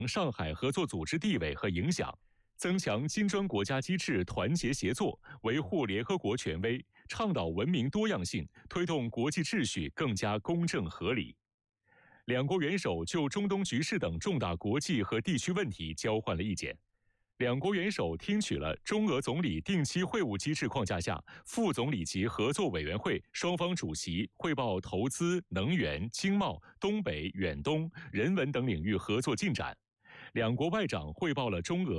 上海合作组织地位和影响，增强金砖国家机制团结协作，维护联合国权威，倡导文明多样性，推动国际秩序更加公正合理。两国元首就中东局势等重大国际和地区问题交换了意见。两国元首听取了中俄总理定期会晤机制框架下副总理级合作委员会双方主席汇报投资、能源、经贸、东北、远东、人文等领域合作进展。两国外长汇报了中俄